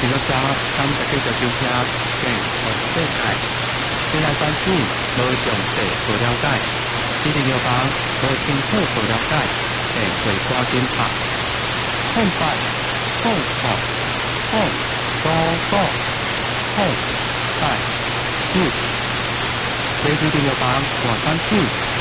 除咗咗今日繼續照聽嘅全世界，雖然關注無詳細不了解，呢啲地方無清楚不了解，嘅會掛電話，空白空白空多多空白，呢啲地方我關注。